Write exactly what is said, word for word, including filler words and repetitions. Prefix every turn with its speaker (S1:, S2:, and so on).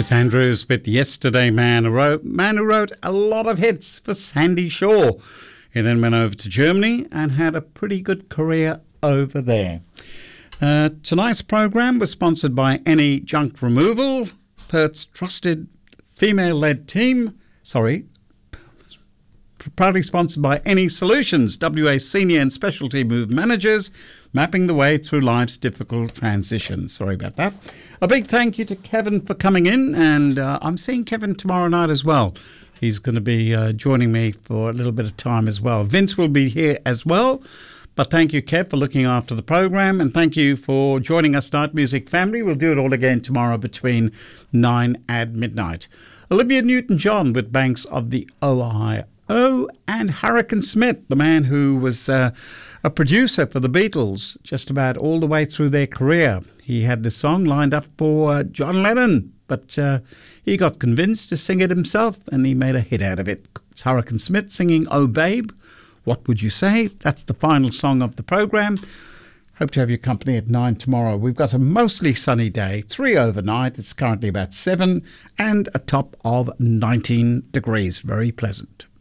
S1: Chris Andrews with Yesterday Man Who Wrote, man who wrote a lot of hits for Sandy Shaw. He then went over to Germany and had a pretty good career over there. Uh, tonight's program was sponsored by Any Junk Removal, Perth's trusted female-led team. Sorry. Proudly sponsored by Any Solutions, W A Senior and Specialty Move Managers, mapping the way through life's difficult transitions. Sorry about that. A big thank you to Kevin for coming in, and uh, I'm seeing Kevin tomorrow night as well. He's going to be uh, joining me for a little bit of time as well. Vince will be here as well, but thank you, Kev, for looking after the program, and thank you for joining us, Night Music family. We'll do it all again tomorrow between nine and midnight. Olivia Newton-John with Banks of the Ohio. Oh, and Hurricane Smith, the man who was uh, a producer for the Beatles just about all the way through their career. He had the song lined up for uh, John Lennon, but uh, he got convinced to sing it himself, and he made a hit out of it. It's Hurricane Smith singing Oh Babe, What Would You Say? That's the final song of the program. Hope to have your company at nine tomorrow. We've got a mostly sunny day, three overnight. It's currently about seven, and a top of nineteen degrees. Very pleasant.